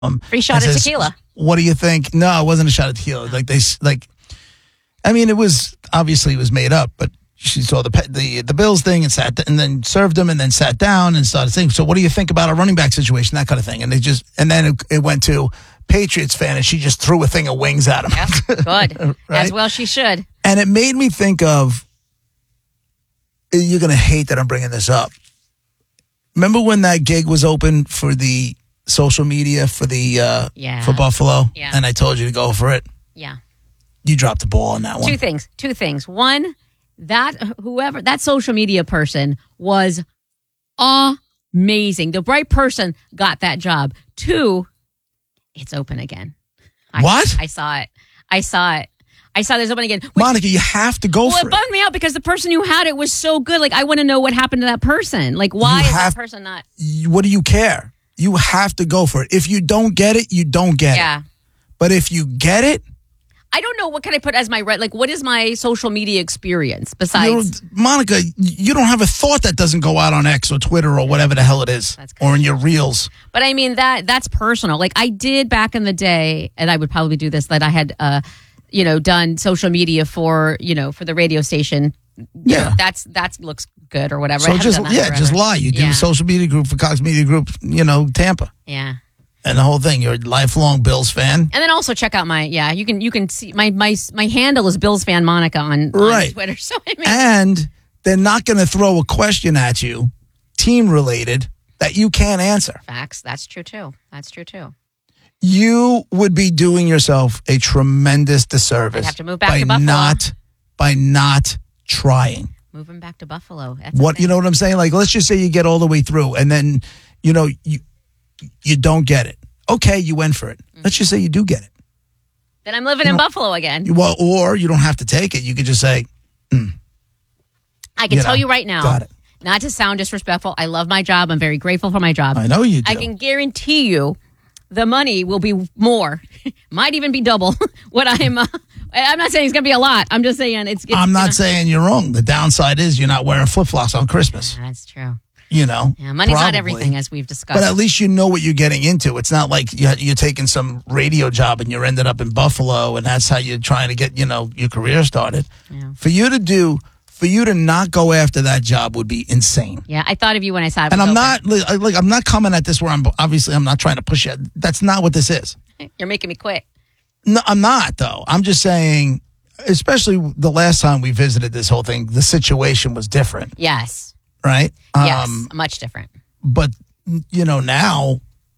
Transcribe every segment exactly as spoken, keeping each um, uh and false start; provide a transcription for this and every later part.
Um, Free shot and of says, tequila. What do you think? No, it wasn't a shot of tequila. Like they s- like, I mean, it was obviously it was made up, but she saw the pe- the the Bills thing and sat and then served them and then sat down and started saying, so what do you think about a running back situation, that kind of thing? And they just and then it, it went to Patriots fan and she just threw a thing of wings at him. Yeah, good. Right? As well she should. And it made me think of, you're going to hate that I'm bringing this up. Remember when that gig was open for the social media for the uh, Yeah. for Buffalo? Yeah. And I told you to go for it. Yeah. You dropped the ball on that one. Two things. Two things. One, that whoever that social media person was amazing. The right person got that job. Two, it's open again. I, What? I saw it. I saw it. I saw there's open again. Which, Monica, you have to go well, for it it. bummed me out because the person who had it was so good. Like, I want to know what happened to that person. Like, why You is have- that person not? You- What do you care? You have to go for it. If you don't get it, you don't get Yeah. it. But if you get it, I don't know what can I put as my right. Like, what is my social media experience you besides? Monica, you don't have a thought that doesn't go out on X or Twitter or whatever the hell it is, That's good. or in your reels. But I mean that that's personal. Like I did back in the day, and I would probably do this. That I had, uh, you know, done social media for you know for the radio station. You Yeah. know, that's that looks good or whatever. I So haven't just done that yeah, forever. just lie. You do Yeah. a social media group for Cox Media Group, you know, Tampa, Yeah. and the whole thing. You're a lifelong Bills fan, And then also check out my yeah. You can you can see my my my handle is Bills fan Monica on, on Right. Twitter. So I mean, and they're not going to throw a question at you, team related, that you can't answer. facts. That's true too. That's true too. You would be doing yourself a tremendous disservice I'd have to move back by to Buffalo. not by not trying. Moving back to Buffalo. That's the What you thing. know what I'm saying? Like, let's just say you get all the way through, and then you know you you don't get it. Okay, you went for it. Mm-hmm. Let's just say you do get it. Then I'm living in Buffalo again. Well, or you don't have to take it. You could just say, I can you tell know, you right now. got it. Not to sound disrespectful, I love my job. I'm very grateful for my job. I know you do. I can guarantee you the money will be more, might even be double what I'm. Uh, I'm not saying it's going to be a lot. I'm just saying it's. it's I'm not gonna, saying you're wrong. The downside is you're not wearing flip flops on Christmas. Yeah, that's true. You know, Yeah, money's not probably. everything, as we've discussed. But at least you know what you're getting into. It's not like you're, you're taking some radio job and you're ended up in Buffalo, and that's how you're trying to get, you know, your career started. Yeah. For you to do, for you to not go after that job would be insane. Yeah, I thought of you when I saw it. And was I'm open. not like, like I'm not coming at this where I'm obviously I'm not trying to push it. That's not what this is. You're making me quit. No, I'm not though. I'm just saying, especially the last time we visited this whole thing, the situation was different, Yes. right? Yes. Um, Much different. but you know, now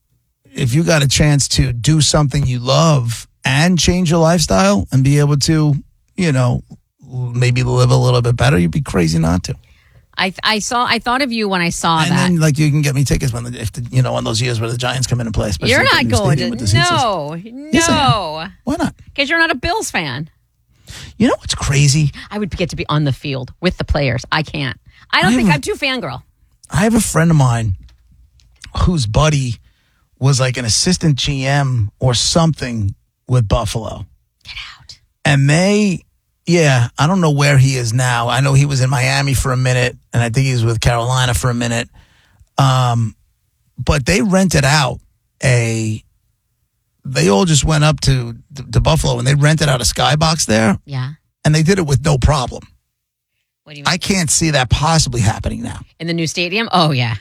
if you got a chance to do something you love and change your lifestyle and be able to, you know, maybe live a little bit better, you'd be crazy not to. I I saw. I thought of you when I saw And that. then, like, you can get me tickets when, the, if the, you know, on those years where the Giants come in and play. especially You're at the not new going stadium to. with the seats. No. Yes, I No. Why not? Because you're not a Bills fan. You know what's crazy? I would get to be on the field with the players. I can't. I don't I think have- I'm too fangirl. I have a friend of mine whose buddy was like an assistant G M or something with Buffalo. Get out. And they, yeah, I don't know where he is now. I know he was in Miami for a minute, and I think he was with Carolina for a minute. Um, but they rented out a, they all just went up to, to Buffalo and they rented out a skybox there, Yeah. and they did it with no problem. What do you mean? I can't see that possibly happening now. In the new stadium? Oh, yeah.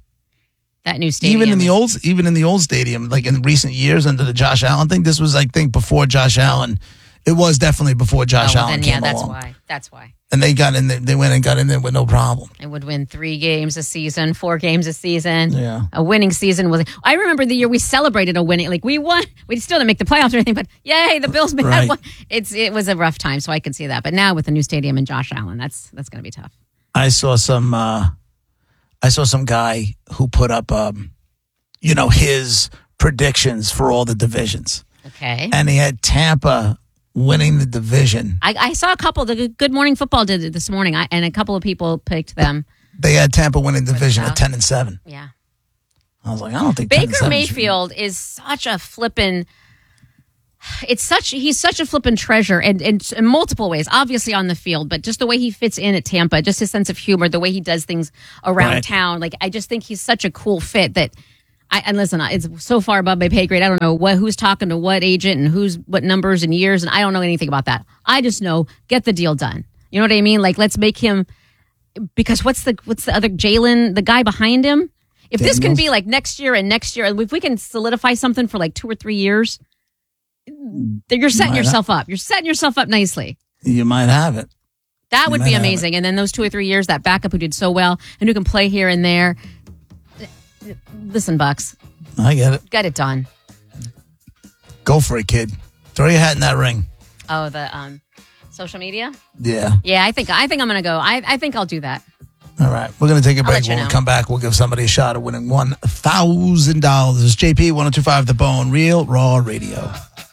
That new stadium. Even in the is- old, even in the old stadium, like in recent years under the Josh Allen thing, this was, I think, before Josh Allen. It was definitely before Oh, Josh well, Allen then, yeah, came that's along. why. That's why. And they got in there, they went and got in there with no problem. It would win three games a season, four games a season. Yeah. A winning season was. I remember the year we celebrated a winning. Like we won. We still didn't make the playoffs or anything, but yay, the Bills made Right. one. It's it was a rough time, so I could see that. But now with the new stadium and Josh Allen, that's that's going to be tough. I saw some, uh, I saw some guy who put up, um, you know, his predictions for all the divisions, Okay. and he had Tampa winning the division. I, I saw a couple. The Good Morning Football did it this morning, I, and a couple of people picked them. They had Tampa winning the division South. at ten and seven. Yeah. I was like, I don't think ten and Baker seven Mayfield is such a flippin'. It's such he's such a flippin' treasure, and, and in multiple ways. Obviously on the field, but just the way he fits in at Tampa, just his sense of humor, the way he does things around Right. town. Like I just think he's such a cool fit that I, and listen, it's so far above my pay grade. I don't know what who's talking to what agent and who's what numbers and years, and I don't know anything about that. I just know get the deal done. You know what I mean? Like, let's make him, because what's the what's the other Jalen, the guy behind him? If Daniels? This can be like next year and next year, if we can solidify something for like two or three years, you're setting you yourself have, up. You're setting yourself up nicely. You might have it. That you would be amazing. And then those two or three years, that backup who did so well and who can play here and there. Listen, Bucks. I get it. Get it done. Go for it, kid. Throw your hat in that ring. Oh, the um, social media? Yeah. Yeah, I think I think I'm gonna go. I, I think I'll do that. All right. We're gonna take a break. When know. we come back, we'll give somebody a shot at winning one thousand dollars. J P one oh two five The Bone, Real Raw Radio.